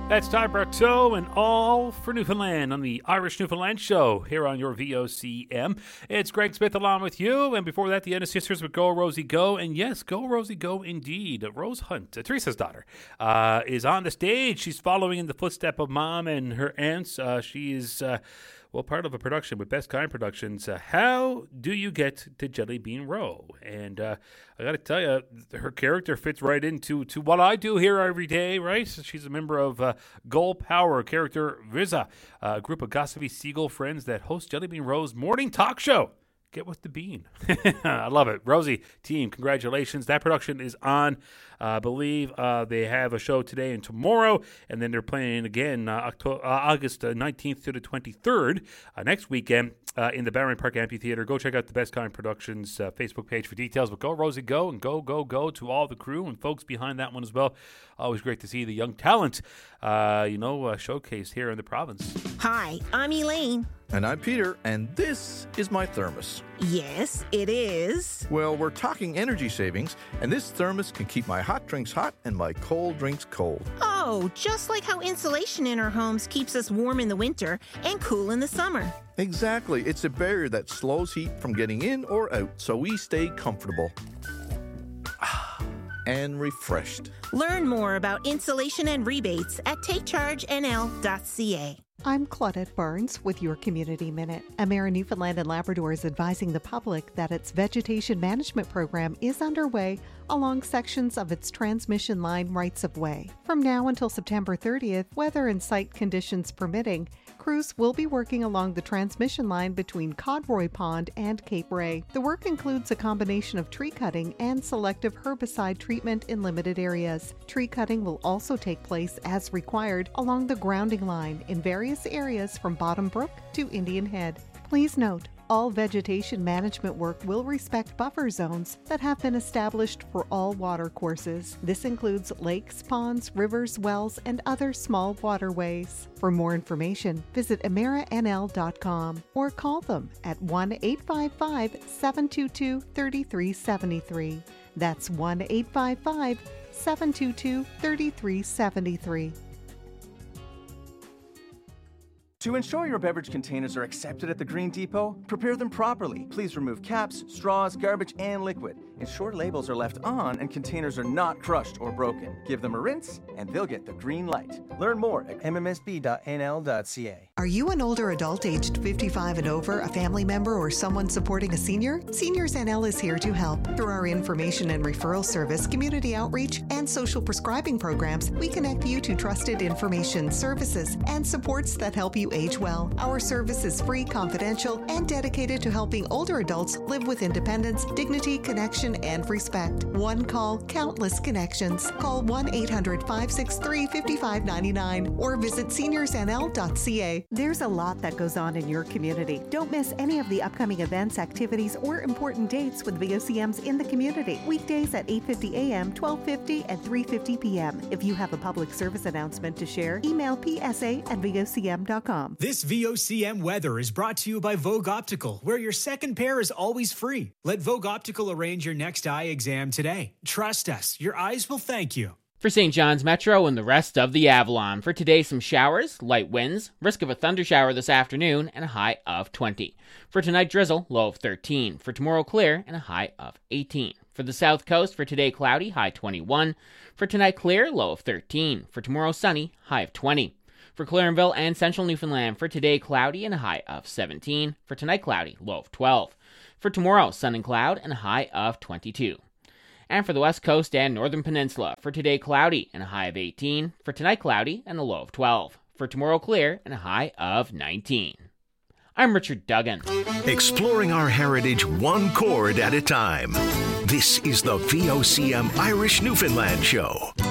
That's Ty Bartow and All for Newfoundland on the Irish Newfoundland Show here on your VOCM. It's Greg Smith along with you, and before that, the Ennis Sisters with Go Rosie Go. And yes, Go Rosie Go indeed. Rose Hunt, Teresa's daughter, is on the stage. She's following in the footstep of mom and her aunts. She is... part of a production with Best Kind Productions. How do you get to Jelly Bean Row? And I got to tell you, her character fits right into what I do here every day, right? She's a member of Goal Power, character Viza, a group of gossipy seagull friends that host Jelly Bean Row's morning talk show. Get with the bean. I love it. Rosie, team, congratulations. That production is on. I believe they have a show today and tomorrow, and then they're playing again August 19th to the 23rd next weekend in the Barron Park Amphitheater. Go check out the Best Kind Productions Facebook page for details. But go, Rosie, go, and go to all the crew and folks behind that one as well. Always great to see the young talent, showcased here in the province. Hi, I'm Elaine. And I'm Peter, and this is my thermos. Yes, it is. Well, we're talking energy savings, and this thermos can keep my hot drinks hot and my cold drinks cold. Oh, just like how insulation in our homes keeps us warm in the winter and cool in the summer. Exactly. It's a barrier that slows heat from getting in or out, so we stay comfortable and refreshed. Learn more about insulation and rebates at takechargenl.ca. I'm Claudette Barnes with your Community Minute. Emera Newfoundland and Labrador is advising the public that its vegetation management program is underway along sections of its transmission line rights-of-way. From now until September 30th, weather and site conditions permitting, crews will be working along the transmission line between Codroy Pond and Cape Ray. The work includes a combination of tree cutting and selective herbicide treatment in limited areas. Tree cutting will also take place as required along the grounding line in various areas from Bottom Brook to Indian Head. Please note, all vegetation management work will respect buffer zones that have been established for all water courses. This includes lakes, ponds, rivers, wells, and other small waterways. For more information, visit emeranl.com or call them at 1-855-722-3373. That's 1-855-722-3373. To ensure your beverage containers are accepted at the Green Depot, prepare them properly. Please remove caps, straws, garbage, and liquid. Ensure labels are left on and containers are not crushed or broken. Give them a rinse, and they'll get the green light. Learn more at mmsb.nl.ca. Are you an older adult aged 55 and over, a family member, or someone supporting a senior? Seniors NL is here to help. Through our information and referral service, community outreach, and social prescribing programs, we connect you to trusted information, services, and supports that help you age well. Our service is free, confidential, and dedicated to helping older adults live with independence, dignity, connection, and respect. One call, countless connections. Call 1-800-563-5599 or visit seniorsnl.ca. There's a lot that goes on in your community. Don't miss any of the upcoming events, activities, or important dates with VOCMs in the community. Weekdays at 8:50 a.m., 12:50, and 3:50 p.m. If you have a public service announcement to share, email psa@vocm.com. This VOCM weather is brought to you by Vogue Optical, where your second pair is always free. Let Vogue Optical arrange your next eye exam today. Trust us, your eyes will thank you. For St. John's Metro and the rest of the Avalon, for today some showers, light winds, risk of a thundershower this afternoon, and a high of 20. For tonight, drizzle, low of 13. For tomorrow, clear, and a high of 18. For the South Coast, for today, cloudy, high 21. For tonight, clear, low of 13. For tomorrow, sunny, high of 20. For Clarenville and Central Newfoundland, for today, cloudy and a high of 17. For tonight, cloudy, low of 12. For tomorrow, sun and cloud and a high of 22. And for the West Coast and Northern Peninsula, for today, cloudy and a high of 18. For tonight, cloudy and a low of 12. For tomorrow, clear and a high of 19. I'm Richard Duggan. Exploring our heritage one chord at a time. This is the VOCM Irish Newfoundland Show.